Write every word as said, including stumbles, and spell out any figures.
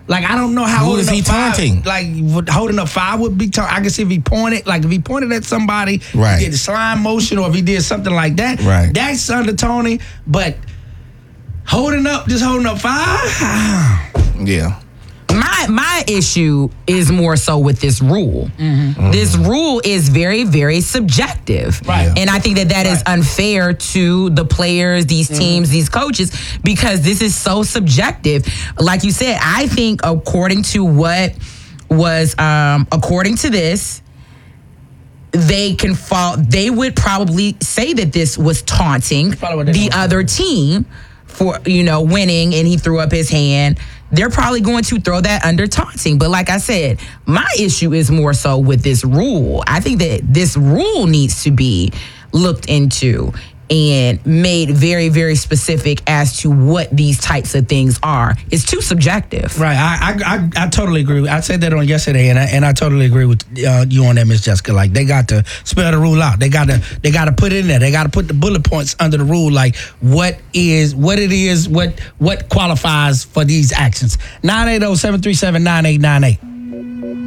Like, I don't know how Who holding is up he five, taunting? like, would- holding up five would be taunting. I can see if he pointed, like, if he pointed at somebody, Right. he did the slime motion, or if he did something like that, Right. that's under taunting. But holding up, just holding up five, Yeah. My my issue is more so with this rule. Mm-hmm. This rule is very, very subjective. Right. And I think that that is Right. unfair to the players, these teams, these coaches, because this is so subjective. Like you said, I think according to what was, um, according to this, they can fall, they would probably say that this was taunting Probably what they the want. other team for, you know, winning, and he threw up his hand. They're probably going to throw that under taunting. But like I said, my issue is more so with this rule. I think that this rule needs to be looked into and made very, very specific as to what these types of things are. It's too subjective. right. I, I I I totally agree. I said that on yesterday, and I, and I totally agree with uh, you on that, Miss Jessica. Like, they got to spell the rule out. They got to they got to put it in there. They got to put the bullet points under the rule, like what is what it is, what what qualifies for these actions. nine eight zero, seven three seven, nine eight nine eight.